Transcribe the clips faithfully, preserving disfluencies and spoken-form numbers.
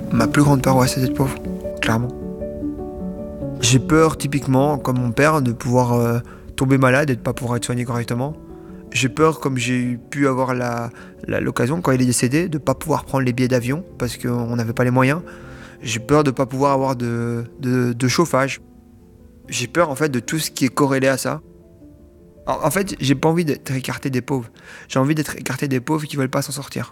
Ma plus grande peur, ouais, c'est d'être pauvre, clairement. J'ai peur, typiquement, comme mon père, de pouvoir euh, tomber malade et de ne pas pouvoir être soigné correctement. J'ai peur, comme j'ai pu avoir la, la- l'occasion, quand il est décédé, de ne pas pouvoir prendre les billets d'avion parce qu'on n'avait pas les moyens. J'ai peur de ne pas pouvoir avoir de, de, de chauffage. J'ai peur, en fait, de tout ce qui est corrélé à ça. En, en fait, j'ai pas envie d'être écarté des pauvres. J'ai envie d'être écarté des pauvres qui veulent pas s'en sortir.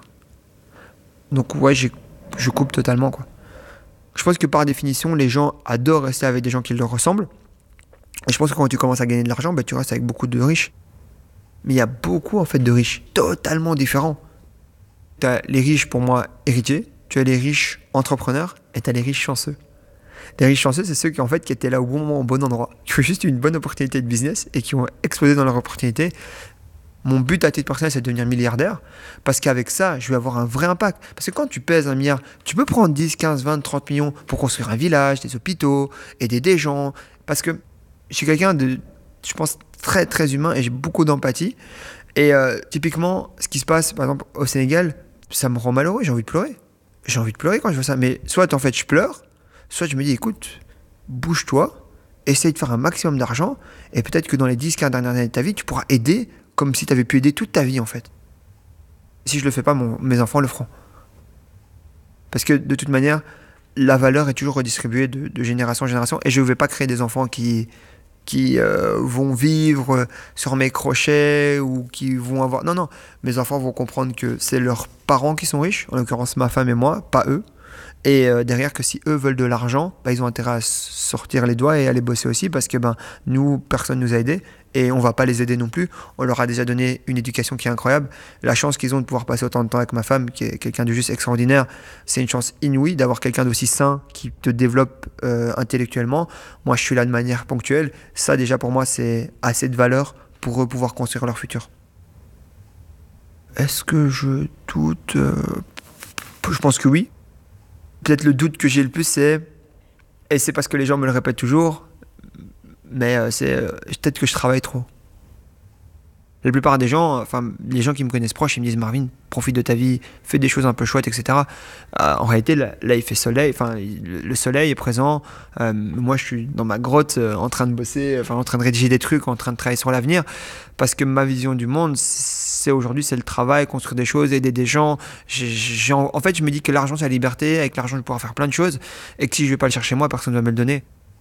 Donc, ouais, j'ai- je coupe totalement, quoi. Je pense que par définition, les gens adorent rester avec des gens qui leur ressemblent. Et je pense que quand tu commences à gagner de l'argent, bah, tu restes avec beaucoup de riches. Mais il y a beaucoup en fait de riches totalement différents. Tu as les riches pour moi héritiers, tu as les riches entrepreneurs et tu as les riches chanceux. Les riches chanceux, c'est ceux qui en fait qui étaient là au bon moment, au bon endroit, qui ont juste eu une bonne opportunité de business et qui ont explosé dans leur opportunité. Mon but à titre personnel, c'est de devenir milliardaire parce qu'avec ça, je vais avoir un vrai impact. Parce que quand tu pèses un milliard, tu peux prendre dix, quinze, vingt, trente millions pour construire un village, des hôpitaux, aider des gens. Parce que je suis quelqu'un de, je pense, très très humain et j'ai beaucoup d'empathie. Et euh, typiquement, ce qui se passe, par exemple, au Sénégal, ça me rend malheureux, j'ai envie de pleurer. J'ai envie de pleurer quand je vois ça. Mais soit en fait je pleure, soit je me dis, écoute, bouge-toi, essaye de faire un maximum d'argent, et peut-être que dans les dix, quinze dernières années de ta vie, tu pourras aider comme si tu avais pu aider toute ta vie en fait. Si je le fais pas, mon- mes enfants le feront. Parce que de toute manière, la valeur est toujours redistribuée de, de génération en génération, et je ne vais pas créer des enfants qui qui euh, vont vivre sur mes crochets ou qui vont avoir... Non, non, mes enfants vont comprendre que c'est leurs parents qui sont riches, en l'occurrence ma femme et moi, pas eux. Et euh, derrière, que si eux veulent de l'argent, bah, ils ont intérêt à sortir les doigts et aller bosser aussi parce que ben, nous, personne nous a aidés et on va pas les aider non plus. On leur a déjà donné une éducation qui est incroyable. La chance qu'ils ont de pouvoir passer autant de temps avec ma femme, qui est quelqu'un de juste extraordinaire, c'est une chance inouïe d'avoir quelqu'un d'aussi sain qui te développe euh, intellectuellement. Moi, je suis là de manière ponctuelle. Ça, déjà, pour moi, c'est assez de valeur pour eux pouvoir construire leur futur. Est-ce que je doute euh, Je pense que oui. Peut-être le doute que j'ai le plus, c'est, et c'est parce que les gens me le répètent toujours, mais euh, c'est euh, peut-être que je travaille trop. La plupart des gens, enfin les gens qui me connaissent proches, ils me disent Marvin, profite de ta vie, fais des choses un peu chouettes, et cetera. Euh, en réalité, là, là, il fait soleil, enfin le soleil est présent. Euh, moi, je suis dans ma grotte euh, en train de bosser, enfin en train de rédiger des trucs, en train de travailler sur l'avenir, parce que ma vision du monde, c'est aujourd'hui, c'est le travail, construire des choses, aider des gens. J'ai, j'ai, en, en fait, je me dis que l'argent, c'est la liberté. Avec l'argent, je vais pouvoir faire plein de choses, et que si je vais pas le chercher moi, personne ne va me le donner.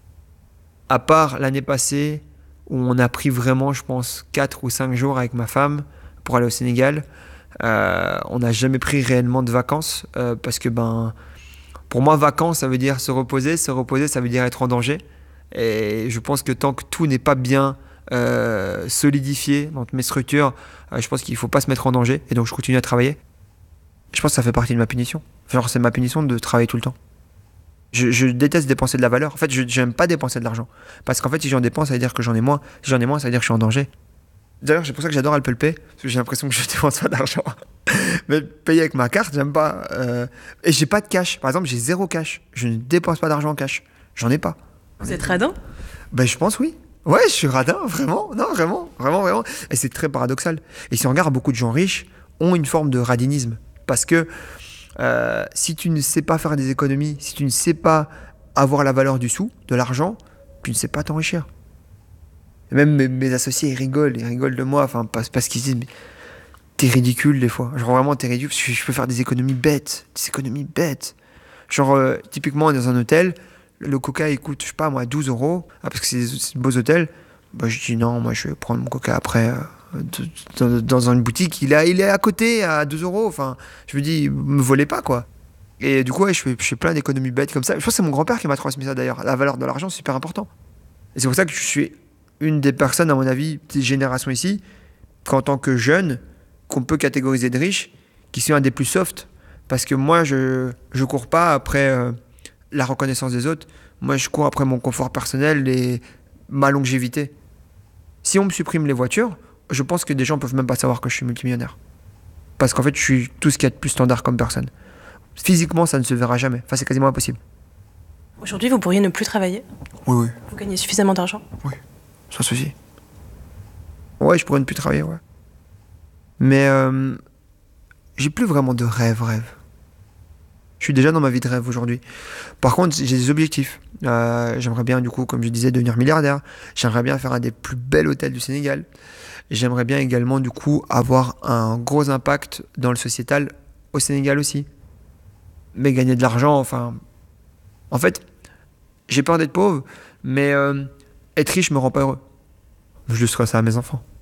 À part l'année passée où on a pris vraiment, je pense, quatre ou cinq jours avec ma femme pour aller au Sénégal. Euh, on n'a jamais pris réellement de vacances euh, parce que, ben, pour moi, vacances, ça veut dire se reposer. Se reposer, ça veut dire être en danger. Et je pense que tant que tout n'est pas bien euh, solidifié dans mes structures, euh, je pense qu'il ne faut pas se mettre en danger. Et donc, je continue à travailler. Je pense que ça fait partie de ma punition. Genre, c'est ma punition de travailler tout le temps. Je, je déteste dépenser de la valeur. En fait, je n'aime pas dépenser de l'argent. Parce qu'en fait, si j'en dépense, ça veut dire que j'en ai moins. Si j'en ai moins, ça veut dire que je suis en danger. D'ailleurs, c'est pour ça que j'adore Apple Pay. Parce que j'ai l'impression que je dépense pas d'argent. Mais payer avec ma carte, j'aime pas. Euh... Et j'ai pas de cash. Par exemple, j'ai zéro cash. Je ne dépense pas d'argent en cash. J'en ai pas. Vous êtes radin? Ben, je pense oui. Ouais, je suis radin, vraiment. Non, vraiment, vraiment, vraiment. Et c'est très paradoxal. Et si on regarde, beaucoup de gens riches ont une forme de radinisme. Parce que euh, si tu ne sais pas faire des économies, si tu ne sais pas avoir la valeur du sou, de l'argent, tu ne sais pas t'enrichir. Et même mes, mes associés, ils rigolent, ils rigolent de moi, enfin, parce, parce qu'ils se disent, mais t'es ridicule des fois. Genre vraiment, t'es ridicule, parce que je peux faire des économies bêtes, des économies bêtes. Genre, euh, typiquement, dans un hôtel, le coca, il coûte, je sais pas, moi, douze euros, ah, parce que c'est des beaux hôtels. Bah, je dis non, moi, je vais prendre mon coca après. Euh, Dans, dans une boutique, il est, il est à côté à deux euros. Enfin, je me dis, me volez pas quoi. Et du coup, ouais, je, fais, je fais plein d'économies bêtes comme ça. Je pense que c'est mon grand-père qui m'a transmis ça d'ailleurs. La valeur de l'argent, c'est super important. Et c'est pour ça que je suis une des personnes, à mon avis, des générations ici, qu'en tant que jeune, qu'on peut catégoriser de riche, qui suis un des plus soft. Parce que moi, je ne cours pas après euh, la reconnaissance des autres. Moi, je cours après mon confort personnel et ma longévité. Si on me supprime les voitures, je pense que des gens peuvent même pas savoir que je suis multimillionnaire. Parce qu'en fait, je suis tout ce qu'il y a de plus standard comme personne. Physiquement, ça ne se verra jamais. Enfin, c'est quasiment impossible. Aujourd'hui, vous pourriez ne plus travailler? Oui, oui. Vous gagnez suffisamment d'argent? Oui, sans souci. Ouais, je pourrais ne plus travailler, ouais. Mais euh, j'ai plus vraiment de rêve, rêve. Je suis déjà dans ma vie de rêve aujourd'hui. Par contre, j'ai des objectifs. Euh, j'aimerais bien, du coup, comme je disais, devenir milliardaire. J'aimerais bien faire un des plus bels hôtels du Sénégal. J'aimerais bien également, du coup, avoir un gros impact dans le sociétal au Sénégal aussi. Mais gagner de l'argent, enfin... En fait, j'ai peur d'être pauvre, mais euh, être riche me rend pas heureux. Je laisserai ça à mes enfants.